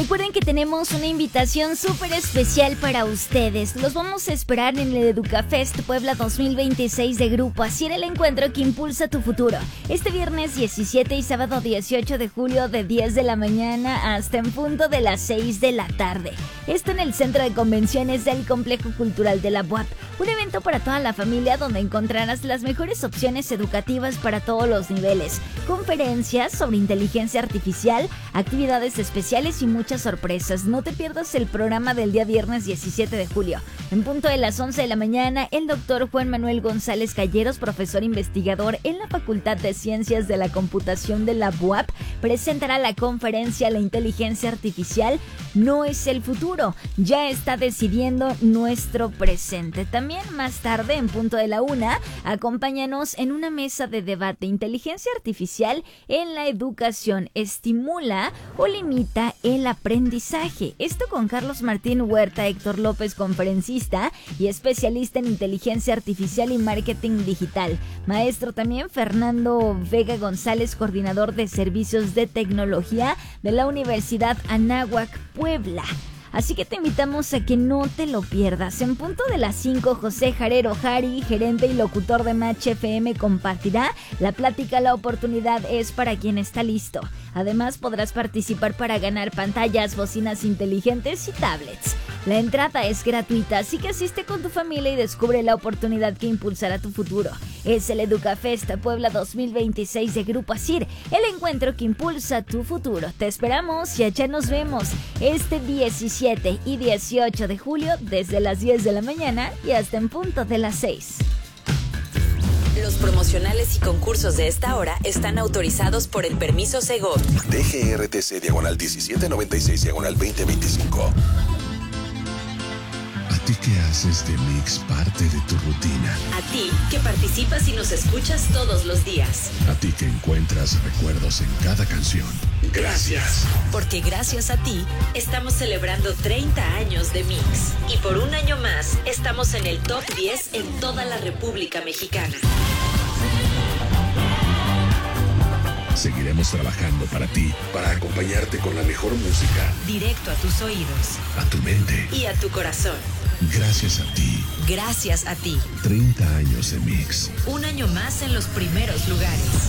Recuerden que tenemos una invitación súper especial para ustedes. Los vamos a esperar en el EducaFest Puebla 2026 de Grupo Asir, el encuentro que impulsa tu futuro. Este viernes 17 y sábado 18 de julio de 10 de la mañana hasta en punto de las 6 de la tarde. Esto en el Centro de Convenciones del Complejo Cultural de la UAP. Un evento para toda la familia donde encontrarás las mejores opciones educativas para todos los niveles. Conferencias sobre inteligencia artificial, actividades especiales y muchas sorpresas. No te pierdas el programa del día viernes 17 de julio. En punto de las 11 de la mañana, el doctor Juan Manuel González Calleros, profesor investigador en la Facultad de Ciencias de la Computación de la UAP, presentará la conferencia La inteligencia artificial no es el futuro, ya está decidiendo nuestro presente. También más tarde, en punto de la 1, acompáñanos en una mesa de debate. Inteligencia artificial en la educación, ¿estimula o limita el aprendizaje? Esto con Carlos Martín Huerta, Héctor López, conferencista y especialista en inteligencia artificial y marketing digital. Maestro también Fernando Vega González, coordinador de servicios de tecnología de la Universidad Anáhuac, Puebla. Así que te invitamos a que no te lo pierdas. En punto de las 5, José Jarero Jari, gerente y locutor de Match FM, compartirá la plática La oportunidad es para quien está listo. Además, podrás participar para ganar pantallas, bocinas inteligentes y tablets. La entrada es gratuita, así que asiste con tu familia y descubre la oportunidad que impulsará tu futuro. Es el EducaFest Puebla 2026 de Grupo Asir, el encuentro que impulsa tu futuro. Te esperamos y allá nos vemos este 17 y 18 de julio desde las 10 de la mañana y hasta en punto de las 6. Los promocionales y concursos de esta hora están autorizados por el permiso Segov. DGRTC/16/2025. ¿A ti que haces de Mix parte de tu rutina? A ti que participas y nos escuchas todos los días. A ti que encuentras recuerdos en cada canción. Gracias. Porque gracias a ti estamos celebrando 30 años de Mix. Y por un año más estamos en el top 10 en toda la República Mexicana. Seguiremos trabajando para ti, para acompañarte con la mejor música. Directo a tus oídos. A tu mente. Y a tu corazón. Gracias a ti. Gracias a ti. 30 años de Mix. Un año más en los primeros lugares.